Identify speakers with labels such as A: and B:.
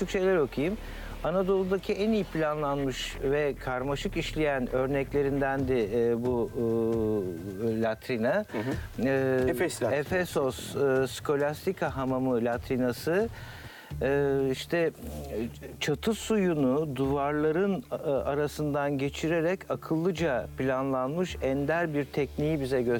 A: küçük şeyler okuyayım. Anadolu'daki en iyi planlanmış ve karmaşık işleyen örneklerindendi bu latrina.
B: Efes latrinası.
A: Efesos Skolastika Hamamı latrinası. İşte çatı suyunu duvarların arasından geçirerek akıllıca planlanmış ender bir tekniği bize gösteriyor.